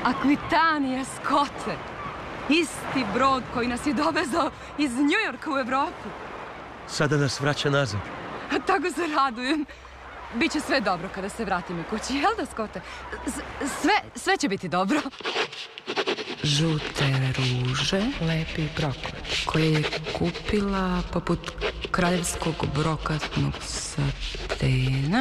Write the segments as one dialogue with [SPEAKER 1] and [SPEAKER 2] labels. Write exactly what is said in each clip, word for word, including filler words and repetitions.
[SPEAKER 1] Akvitanija, Scotте. Isti brod koji nas je dovezao iz Njujorka u Evropu.
[SPEAKER 2] Sada nas vraća nazad.
[SPEAKER 1] A tako se radujem. Biće sve dobro kada se vratimo kući, jel da, Scottte? Sve, sve će biti dobro. Žute ruže, lepi brokoli, koje je kupila poput kraljevskog brokatnog satena,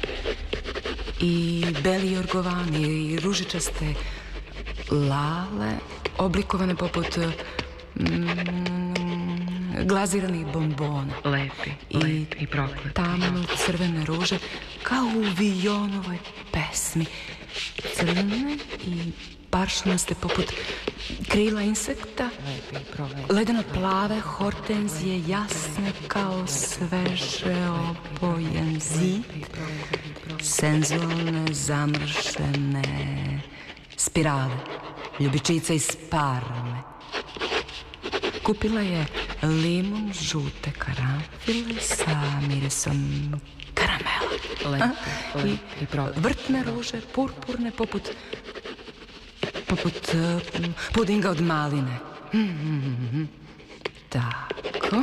[SPEAKER 1] i beli jorgovani i ružičaste lale, oblikovane poput mm, glaziranih bombona.
[SPEAKER 3] Lepi,
[SPEAKER 1] I
[SPEAKER 3] lepi i prokleti.
[SPEAKER 1] tamno crvene ruže, kao u Vijonovoj pesmi. Crvene i paršnaste poput krila insekta.
[SPEAKER 3] Lepi, prokleti.
[SPEAKER 1] Ledeno plave hortenzije, jasne kao sveže obojen zid. Senzualne, zamršene spirale, ljubičice iz Parme. Kupila je limun žute karanfile sa mirisom karamela.
[SPEAKER 3] Lepi, lepi i prokleti.
[SPEAKER 1] Vrtne ruže, purpurne, poput poput uh, pudinga od maline. Mm-hmm. Tako.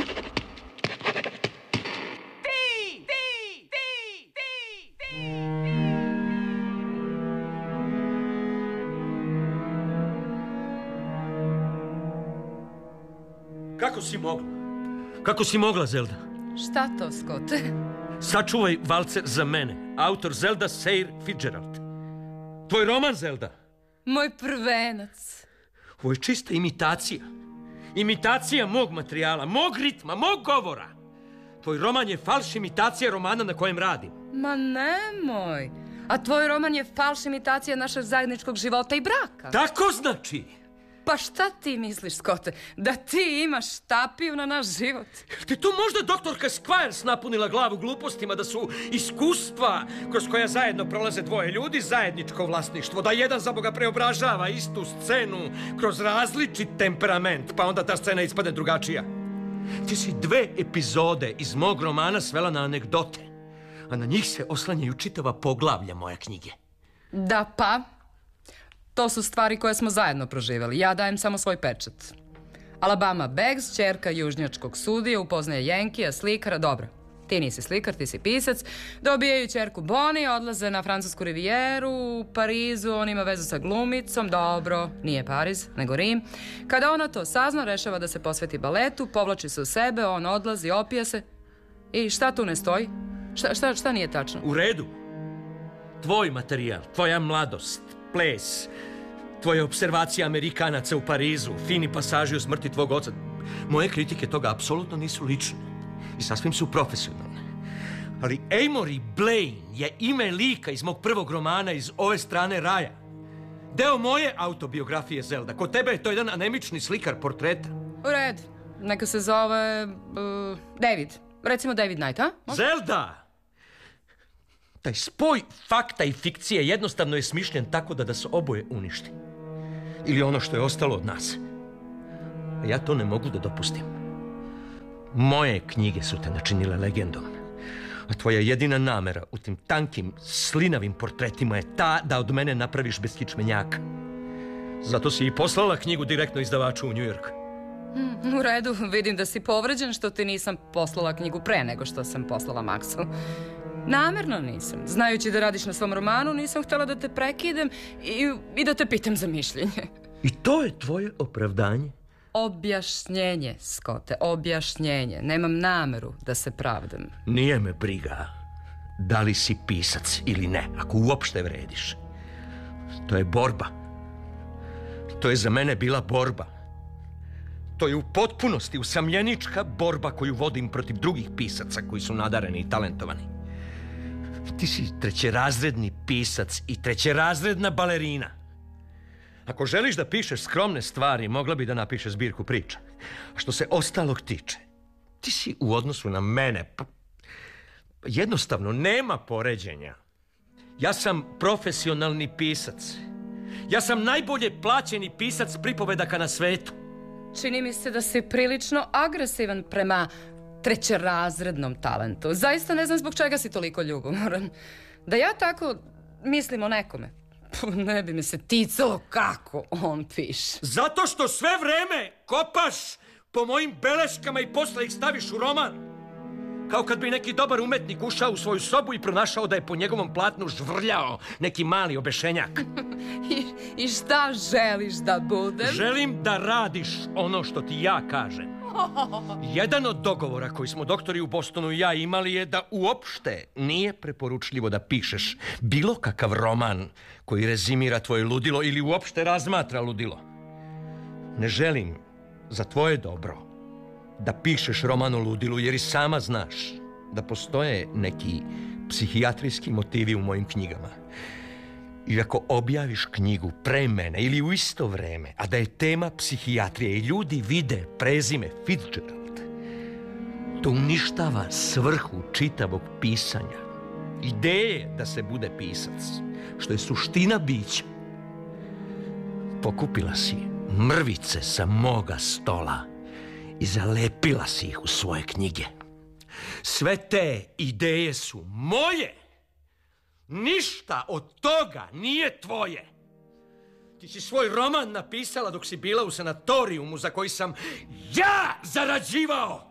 [SPEAKER 2] Kako si mogla? Kako si mogla, Zelda?
[SPEAKER 1] Šta to, Scottte?
[SPEAKER 2] Sačuvaj valcer za mene. Autor Zelda Sayre Fitzgerald. Tvoj roman, Zelda.
[SPEAKER 1] Moj prvenac.
[SPEAKER 2] Ovo je čista imitacija. Imitacija mog materijala, mog ritma, mog govora. Tvoj roman je falš imitacija romana na kojem radim.
[SPEAKER 1] Ma nemoj. A tvoj roman je falš imitacija našeg zajedničkog života i braka.
[SPEAKER 2] Tako znači.
[SPEAKER 1] Pa šta ti misliš, Scottte? Da ti imaš tapiju na naš život?
[SPEAKER 2] Ti tu možda doktorka Squires napunila glavu glupostima da su iskustva kroz koja zajedno prolaze dvoje ljudi zajedničko vlasništvo, da jedan za Boga preobražava istu scenu kroz različit temperament, pa onda ta scena ispadne drugačija. Ti si dve epizode iz mog romana svela na anegdote, a na njih se oslanjaju čitava poglavlja moje knjige.
[SPEAKER 1] Da pa, to su stvari koje smo zajedno proživjeli. Ja dajem samo svoj pečat. Alabama Beggs, ćerka južnjačkog sudije, upoznaje Jenkija, slikara. Dobro, ti nisi slikar, ti si pisac. Dobijaju ćerku Bonnie, odlaze na francusku rivijeru. U Parizu on ima vezu sa glumicom. Dobro, nije Pariz, nego Rim. Kada ona to sazna, rešava da se posveti baletu, povlači se u sebe, on odlazi, opija se. I šta tu ne stoji? Šta, šta, šta nije tačno?
[SPEAKER 2] U redu. Tvoj materijal, tvoja mladost, ples, tvoje observacije Amerikanaca u Parizu, fini pasaži o smrti tvog oca. Moje kritike toga apsolutno nisu lične i sasvim su profesionalne. Ali Amory Blaine je ime lika iz mog prvog romana Iz ove strane raja. Deo moje autobiografije, Zelda. Kod tebe je to jedan anemični slikar portreta.
[SPEAKER 1] U red. Neka se zove uh, David. Recimo David Knight, a? Može?
[SPEAKER 2] Zelda! Taj spoj fakta i fikcije jednostavno je smišljen tako da da se oboje uništi. Ili ono što je ostalo od nas. A ja to ne mogu da dopustim. Moje knjige su te načinile legendom. A tvoja jedina namera u tim tankim, slinavim portretima je ta da od mene napraviš beskičmenjaka. Zato si i poslala knjigu direktno izdavaču u Njujork.
[SPEAKER 1] Mm, u redu, vidim da si povređen što ti nisam poslala knjigu pre nego što sam poslala Maksu. Namerno nisam. Znajući da radiš na svom romanu, nisam htjela da te prekidem i, i da te pitam za mišljenje.
[SPEAKER 2] I to je tvoje opravdanje?
[SPEAKER 1] Objašnjenje, Scottte, objašnjenje. Nemam nameru da se pravdam.
[SPEAKER 2] Nije me briga da li si pisac ili ne, ako uopšte vrediš. To je borba. To je za mene bila borba. To je u potpunosti usamljenička borba koju vodim protiv drugih pisaca koji su nadareni i talentovani. Ti si trećerazredni pisac i trećerazredna balerina. Ako želiš da pišeš skromne stvari, mogla bi da napišeš zbirku priča. A što se ostalog tiče, ti si u odnosu na mene, pa, jednostavno nema poređenja. Ja sam profesionalni pisac. Ja sam najbolje plaćeni pisac pripovedaka na svetu.
[SPEAKER 1] Čini mi se da si prilično agresivan prema trećerazrednom talentu. Zaista ne znam zbog čega si toliko ljubomoran. Da ja tako mislim o nekome, Ne bi mi se ticalo kako on piše.
[SPEAKER 2] Zato što sve vreme kopaš po mojim beleškama i posle ih staviš u roman. Kao kad bi neki dobar umetnik ušao u svoju sobu i pronašao da je po njegovom platnu žvrljao neki mali obešenjak.
[SPEAKER 1] I, I šta želiš da budem?
[SPEAKER 2] Želim da radiš ono što ti ja kažem. Jedan od dogovora koji smo doktori u Bostonu i ja imali je da uopšte nije preporučljivo da pišeš bilo kakav roman koji rezimira tvoje ludilo ili uopšte razmatra ludilo. Ne želim za tvoje dobro da pišeš roman o ludilu, jer i sama znaš da postoje neki psihijatrijski motivi u mojim knjigama. I ako objaviš knjigu pre mene ili u isto vreme, a da je tema psihijatrije i ljudi vide prezime Fitzgerald, to uništava svrhu čitavog pisanja. Ideje da se bude pisac, što je suština bića. Pokupila si mrvice sa moga stola i zalepila si ih u svoje knjige. Sve te ideje su moje. Ništa od toga nije tvoje. Ti si svoj roman napisala dok si bila u sanatorijumu za koji sam ja zarađivao.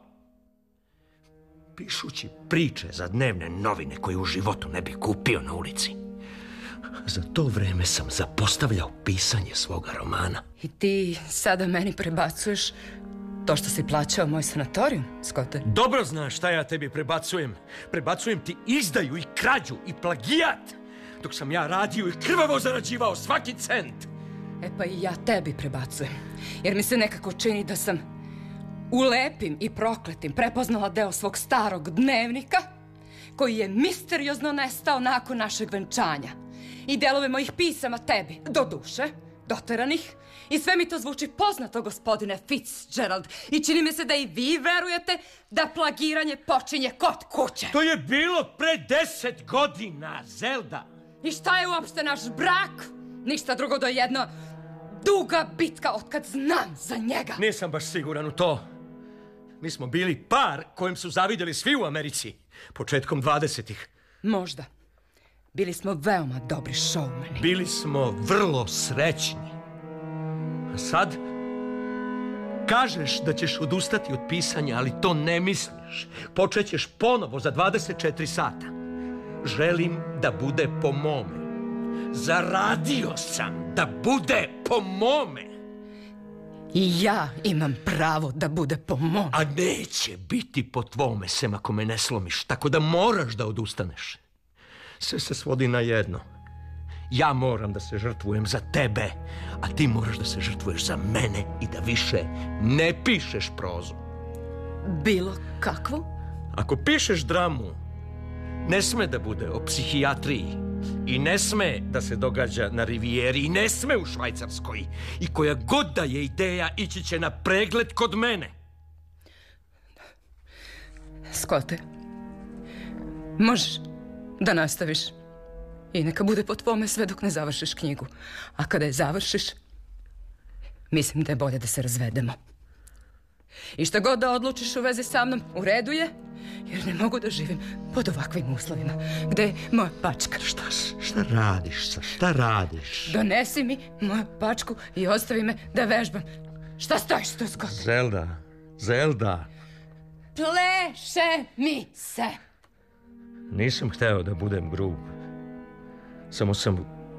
[SPEAKER 2] Pišući priče za dnevne novine koje u životu ne bi kupio na ulici. Za to vreme sam zapostavljao pisanje svoga romana.
[SPEAKER 1] I ti sada meni prebacuješ to što si plaćao moj sanatorijum, Scotте?
[SPEAKER 2] Dobro znaš šta ja tebi prebacujem. Prebacujem ti izdaju i krađu i plagijat, dok sam ja radio i krvavo zarađivao svaki cent.
[SPEAKER 1] E pa i ja tebi prebacujem, jer mi se nekako čini da sam u lepim i prokletim prepoznala deo svog starog dnevnika, koji je misteriozno nestao nakon našeg venčanja. I delove mojih pisama tebi, do duše, doteranih. I sve mi to zvuči poznato, gospodine Fitzgerald. I čini mi se da i vi verujete da plagiranje počinje kod kuće.
[SPEAKER 2] To je bilo pre deset godina, Zelda.
[SPEAKER 1] I šta je uopšte naš brak? Ništa drugo do jedna duga bitka otkad znam za njega.
[SPEAKER 2] Nisam baš siguran u to. Mi smo bili par kojem su zavidjeli svi u Americi početkom dvadesetih.
[SPEAKER 1] Možda. Bili smo veoma dobri šoumeni.
[SPEAKER 2] Bili smo vrlo srećni. A sad kažeš da ćeš odustati od pisanja, ali to ne misliš. Počećeš ponovo za dvadeset četiri sata. Želim da bude po mome. Zaradio sam da bude po mome.
[SPEAKER 1] I ja imam pravo da bude po mome.
[SPEAKER 2] A neće biti po tvome, sem ako me ne slomiš. Tako da moraš da odustaneš. Sve se svodi na jedno. Ja moram da se žrtvujem za tebe, a ti moraš da se žrtvuješ za mene i da više ne pišeš prozu.
[SPEAKER 1] Bilo kakvu?
[SPEAKER 2] Ako pišeš dramu, ne sme da bude o psihijatriji i ne sme da se događa na Rivijeri i ne sme u Švajcarskoj. I koja god da je ideja, ići će na pregled kod mene.
[SPEAKER 1] Scottte, možeš da nastaviš i neka bude po tvome sve dok ne završiš knjigu. A kada je završiš, mislim da je bolje da se razvedemo. I šta god da odlučiš u vezi sa mnom, u redu je, jer ne mogu da živim pod ovakvim uslovima. Gde je moja pačka?
[SPEAKER 2] Šta, šta radiš sa? Šta radiš?
[SPEAKER 1] Donesi mi moju pačku i ostavi me da vežbam. Šta stojiš tu, Scottte?
[SPEAKER 2] Zelda, Zelda.
[SPEAKER 1] Pleše mi se.
[SPEAKER 2] Nisam hteo da budem grub. Samo sam...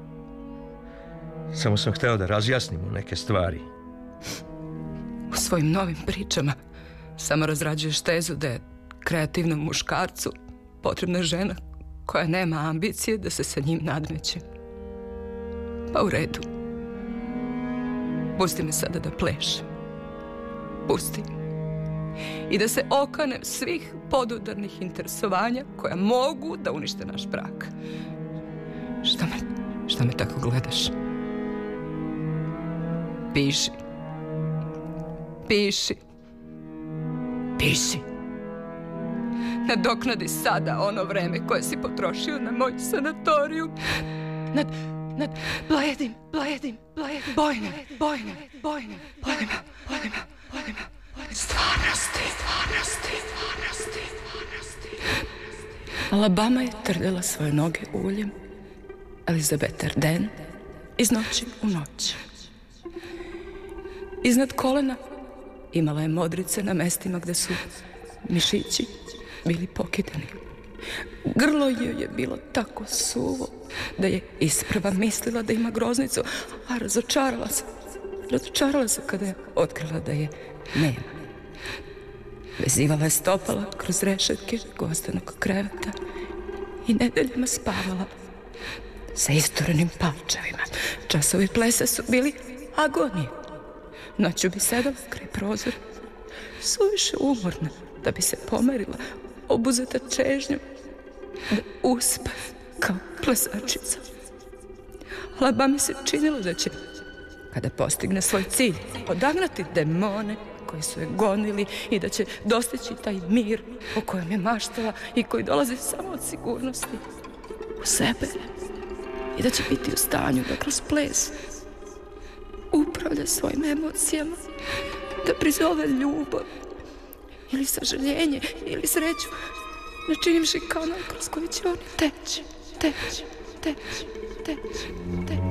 [SPEAKER 2] Samo sam hteo da razjasnimo neke stvari.
[SPEAKER 1] U svojim novim pričama samo razrađuješ tezu da je kreativnom muškarcu potrebna žena koja nema ambicije da se sa njim nadmeće. Pa u redu. Pusti me sada da plešem. Pusti. I da se okanem svih podudarnih interesovanja koja mogu da unište naš brak. Šta me, šta me tako gledaš? Piši. Piši. Piši. Nadoknadi sada ono vreme koje si potrošio na moj sanatoriju. Nad, nad bledim, bledim, bledim, bojnim, bojnim, bojnim, bojnima, bojnima, bojnima. Stvarnosti, stvarnosti, stvarnosti, stvarnosti. Alabama je trljala svoje noge uljem. Elizabeth Arden iz noći u noć. Iznad kolena imala je modrice na mestima gde su mišići bili pokidani. Grlo joj je bilo tako suvo da je isprva mislila da ima groznicu, a razočarala se. Razočarala se kada je otkrila da je nema. Vezivala je stopala kroz rešetke gostanog kreveta i nedeljama spavala sa isturenim palčevima. Časovi plesa su bili agonije. Noću bi sedala kraj prozora, suviše umorna da bi se pomerila, obuzeta čežnjom, da uspe kao plesačica. Alabami se činilo da će, kada postigne svoj cilj, odagnati demone koji su je gonili i da će dostići taj mir o kojem je maštala i koji dolazi samo od sigurnosti u sebe i da će biti u stanju da kroz ples upravlja svojim emocijama, da prizove ljubav ili sažaljenje ili sreću, načinivši kanal kroz koji će oni teći, teći, teći, teći, teći.